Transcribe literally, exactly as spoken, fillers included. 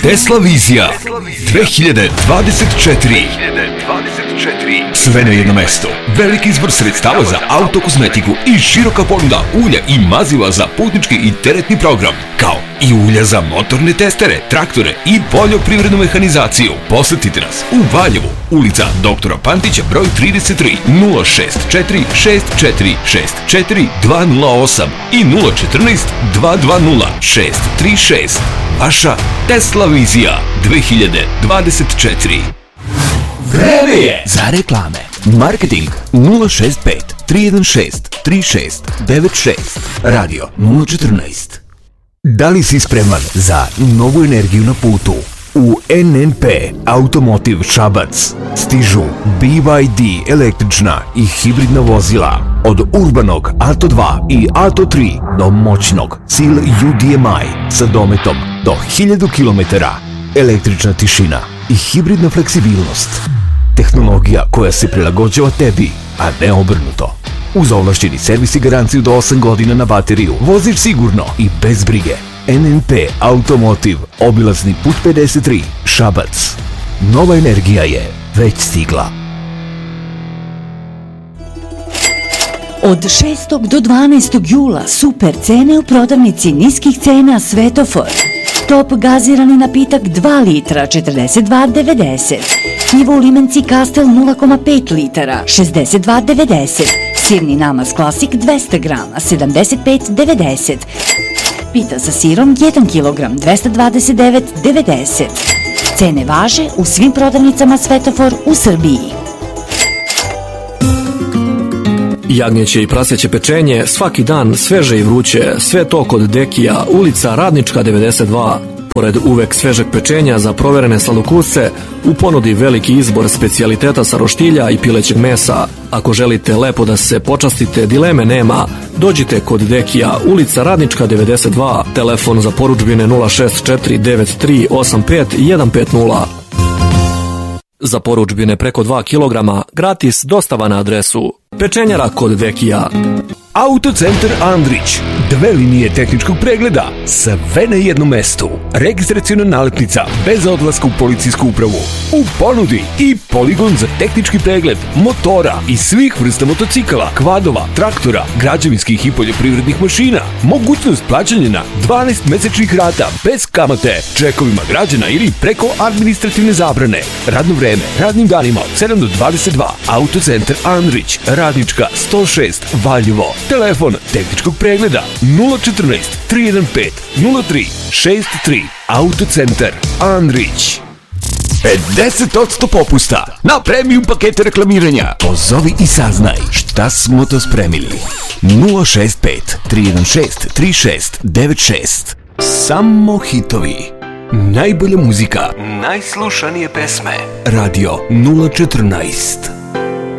Tesla Vizija dve hiljade dvadeset četiri. Sve na jedno mesto. Veliki izbor sredstava za autokozmetiku i široka ponuda ulja i maziva za putnički i teretni program, kao i ulja za motorne testere, traktore i poljoprivrednu mehanizaciju. Posjetite nas u Valjevu, ulica doktora Pantića broj trideset tri, nula šest četiri šest četiri šest četiri dva nula osam i nula četrnaest dva dva nula šest tri šest. Vaša Tesla Vizija dve hiljade dvadeset četiri. Vreme je za reklame. Marketing nula šest pet tri jedan šest tri šest devet šest. Radio nula četrnaest. Da li si spreman za novu energiju na putu? U N N P Automotive Šabac stižu B Y D električna i hibridna vozila. Od urbanog Ato dva i Ato tri do moćnog Seal U D M I sa dometom do hiljadu kilometara. Električna tišina i hibridna fleksibilnost. Tehnologija koja se prilagođava tebi, a ne obrnuto. Uz ovlašćeni servis i garanciju do osam godina na bateriju, voziš sigurno i bez brige. N N P Automotive, obilazni put pedeset tri, Šabac. Nova energija je već stigla. Od šestog do dvanaestog jula super cene u prodavnici niskih cena Svetofor. Top gazirani napitak dva litra četrdeset dva devedeset. Pivo u limenci Kastel nula zarez pet litara šezdeset dva devedeset. Sirni namaz klasik dvesta grama sedamdeset pet devedeset. Pita sa sirom jedan kilogram dvesta dvadeset devet devedeset. Cene važe u svim prodavnicama Svetofor u Srbiji. Jagnjeće i praseće pečenje, svaki dan sveže i vruće, sve to kod Dekija, ulica Radnička devedeset dva. Pored uvek svežeg pečenja za proverene sladokusce, u ponudi veliki izbor specijaliteta sa roštilja i pilećeg mesa. Ako želite lepo da se počastite, dileme nema. Dođite kod Dekija, ulica Radnička devedeset dva, telefon za porudžbine nula šest četiri devet tri osam pet jedan pet nula. Za porudžbine preko dva kilograma, gratis dostava na adresu Pečenjara kod Dekija. Autocentar Andrić, dve linije tehničkog pregleda, sve na jednom mestu. Registraciona nalepnica bez odlaska u policijsku upravu. U ponudi i poligon za tehnički pregled motora i svih vrsta motocikala, kvadova, traktora, građevinskih i poljoprivrednih mašina. Mogućnost plaćanja na dvanaest mesečnih rata bez kamate, čekovima građana ili preko administrativne zabrane. Radno vreme, radnim danima od sedam do dvadeset dva. Autocentar Andrić, Radnička sto šest, Valjevo. Telefon tehničkog pregleda nula četrnaest tri jedan pet nula tri šest tri. Autocentar Andrić. pedeset posto popusta na premium pakete reklamiranja. Pozovi i saznaj šta smo to spremili. nula šest pet tri jedan šest tri šest devet šest. Samo hitovi. Najbolja muzika. Najslušanije pesme. Radio nula četrnaest.